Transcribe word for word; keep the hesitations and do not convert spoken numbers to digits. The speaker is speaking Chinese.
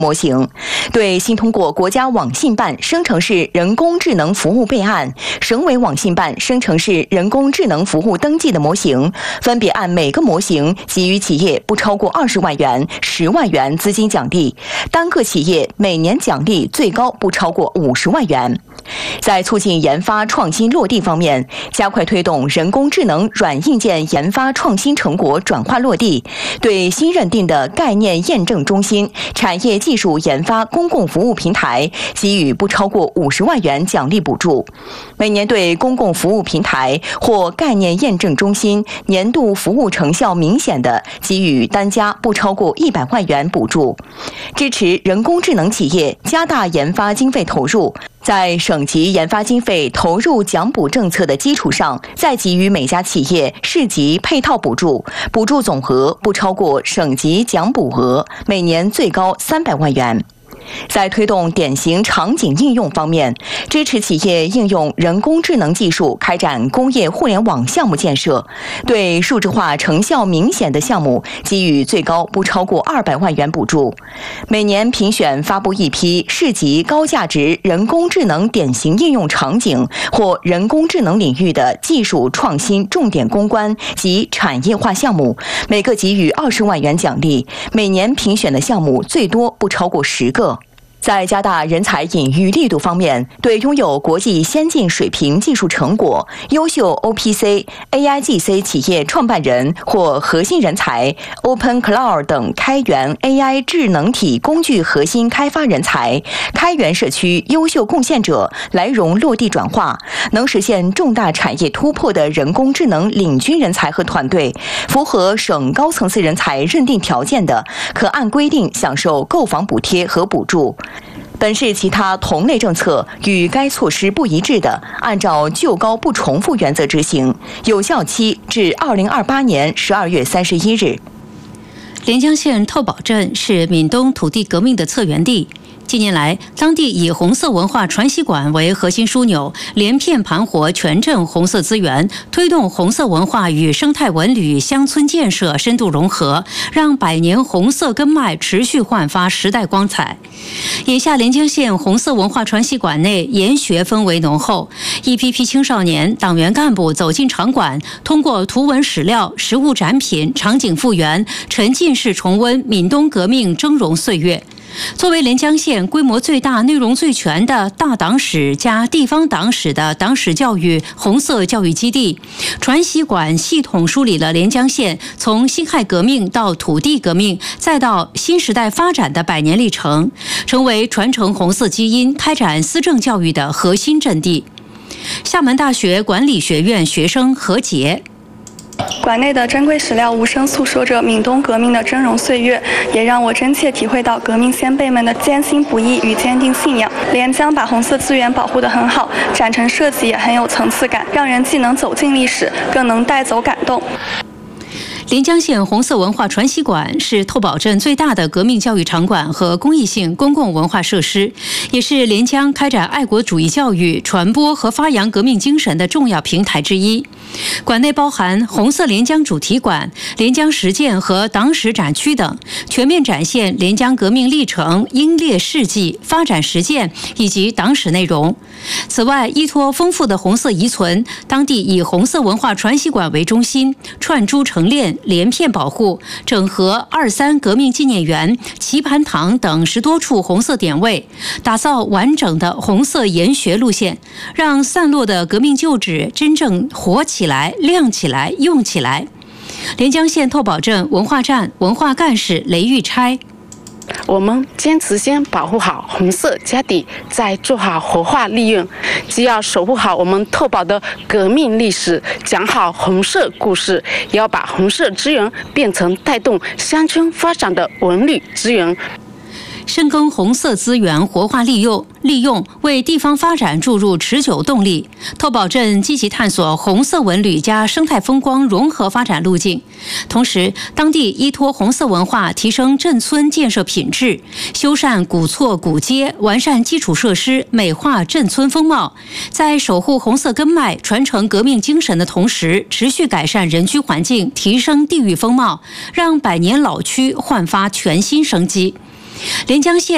模型，对新通过国家网信办生成式人工智能服务备案、省委网信办生成式人工智能服务登记的模型，分别按每个模型给予企业不超过二十万元、十万元资金奖励，单个企业每年奖励最高不超过五十万元。在促进研发创新落地方面，加快推动人工智能软硬件研发创新成果转化落地，对新认定的概念验证中心、产业技术研发公共服务平台给予不超过五十万元奖励补助，每年对公共服务平台或概念验证中心年度服务成效明显的给予单家不超过一百万元补助，支持人工智能企业加大研发经费投入，在省级研发经费投入奖补政策的基础上，再给予每家企业市级配套补助，补助总额不超过省级奖补额，每年最高三百万元。在推动典型场景应用方面，支持企业应用人工智能技术开展工业互联网项目建设，对数字化成效明显的项目给予最高不超过二百万元补助，每年评选发布一批市级高价值人工智能典型应用场景或人工智能领域的技术创新重点攻关及产业化项目，每个给予二十万元奖励，每年评选的项目最多不超过十个。在加大人才引育力度方面，对拥有国际先进水平技术成果、优秀 O P C、A I G C 企业创办人或核心人才、Open Cloud 等开源 A I 智能体工具核心开发人才、开源社区优秀贡献者来融落地转化，能实现重大产业突破的人工智能领军人才和团队，符合省高层次人才认定条件的，可按规定享受购房补贴和补助。本市其他同类政策与该措施不一致的，按照就高不重复原则执行，有效期至二零二八年十二月三十一日。 连江县透宝镇是闽东土地革命的策源地。近年来，当地以红色文化传习馆为核心枢纽，连片盘活全镇红色资源，推动红色文化与生态文旅乡村建设深度融合，让百年红色根脉持续焕发时代光彩。眼下，连江县红色文化传习馆内研学氛围浓厚，一批批青少年、党员干部走进场馆，通过图文史料、实物展品、场景复原，沉浸式重温闽东革命峥嵘岁月。作为连江县规模最大、内容最全的大党史加地方党史的党史教育红色教育基地，传习馆系统梳理了连江县从辛亥革命到土地革命再到新时代发展的百年历程，成为传承红色基因、开展思政教育的核心阵地。厦门大学管理学院学生何杰。 馆内的珍贵史料无声诉说着闽东革命的峥嵘岁月，也让我真切体会到革命先辈们的艰辛不易与坚定信仰。连江把红色资源保护得很好，展陈设计也很有层次感，让人既能走进历史，更能带走感动。 连江县红色文化传习馆是透宝镇最大的革命教育场馆和公益性公共文化设施，也是连江开展爱国主义教育、传播和发扬革命精神的重要平台之一。馆内包含红色连江主题馆、连江实践和党史展区等，全面展现连江革命历程、英烈事迹、发展实践以及党史内容。此外，依托丰富的红色遗存，当地以红色文化传习馆为中心，串珠成链、连片保护，整合二三革命纪念园、棋盘堂等十多处红色点位，打造完整的红色研学路线，让散落的革命旧址真正活起来、亮起来、用起来。连江县透宝镇文化站文化干事雷玉钗。 我们坚持先保护好红色家底，再做好活化利用。既要守护好我们透宝的革命历史，讲好红色故事，也要把红色资源变成带动乡村发展的文旅资源。 深耕红色资源活化利用，利用为地方发展注入持久动力。透宝镇积极探索红色文旅加生态风光融合发展路径，同时，当地依托红色文化提升镇村建设品质，修缮古厝古街，完善基础设施，美化镇村风貌。在守护红色根脉、传承革命精神的同时，持续改善人居环境，提升地域风貌，让百年老区焕发全新生机。连江县